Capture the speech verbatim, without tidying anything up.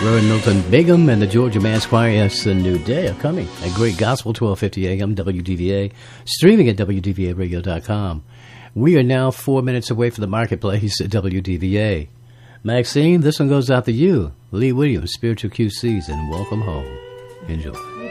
Reverend Milton Bingham and the Georgia Mass Choir. Yes, a new day are coming. A great gospel, twelve fifty a.m. W D V A, streaming at W D V A radio dot com. We are now four minutes away from the marketplace at W D V A. Maxine, this one goes out to you. Lee Williams, Spiritual Q Cs, and welcome home. Enjoy.